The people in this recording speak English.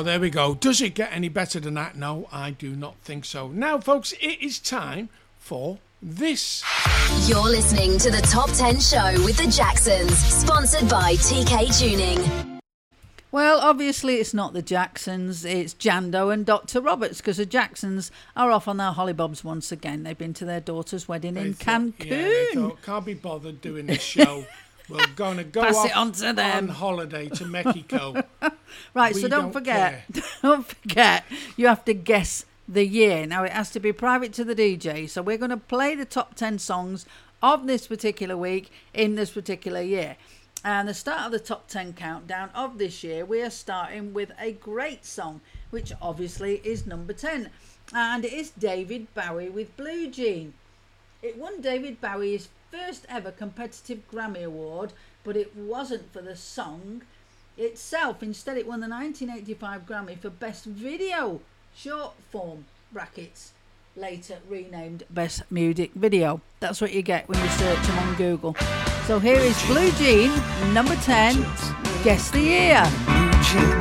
Oh, there we go. Does it get any better than that? No, I do not think so. Now, folks, it is time for this. You're listening to the Top 10 Show with the Jacksons, sponsored by TK Tuning. Well, obviously it's not the Jacksons, it's Jando and Dr. Roberts, because the Jacksons are off on their hollybobs once again. They've been to their daughter's wedding in Cancun. Yeah, they thought, can't be bothered doing this show. We're going to go Pass off it on to them. on holiday to Mexico. Right, We so don't care. forget, you have to guess the year. Now, it has to be private to the DJ, so we're going to play the top 10 songs of this particular week in this particular year. And the start of the top 10 countdown of this year, we are starting with a great song, which obviously is number 10. And it is David Bowie with Blue Jean. It won David Bowie's first ever competitive Grammy Award, but it wasn't for the song itself. Instead, it won the 1985 Grammy for Best Video, short form, brackets, later renamed Best Music Video. That's what you get when you search them on Google. So here is Blue Jean, number 10. Guess the year. Blue Jean,